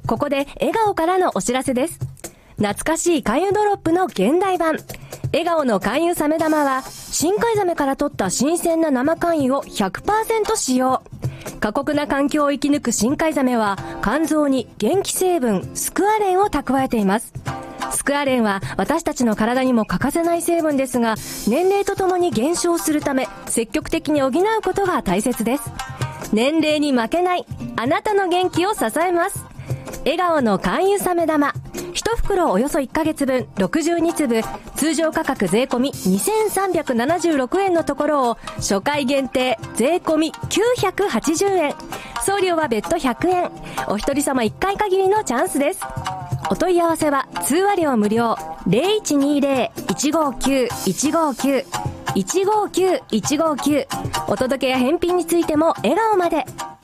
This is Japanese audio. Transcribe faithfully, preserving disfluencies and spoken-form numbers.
ここで笑顔からのお知らせです。懐かしい勧誘ドロップの現代版。笑顔の勧誘サメ玉は、深海ザメから取った新鮮な生肝油を ひゃくパーセント 使用。過酷な環境を生き抜く深海ザメは、肝臓に元気成分スクアレンを蓄えています。スクアレンは私たちの体にも欠かせない成分ですが、年齢とともに減少するため、積極的に補うことが大切です。年齢に負けない、あなたの元気を支えます。笑顔の肝油サメ玉。一袋およそいっかげつぶん、ろくじゅうにつぶ、通常価格税込みにせんさんびゃくななじゅうろくえんのところを、初回限定税込みきゅうひゃくはちじゅうえん。送料は別途ひゃくえん。お一人様いっかい限りのチャンスです。お問い合わせは通話料無料 ゼロいちにゼロ いちごきゅう いちごきゅう いちごきゅう いちごきゅう。お届けや返品についても笑顔まで。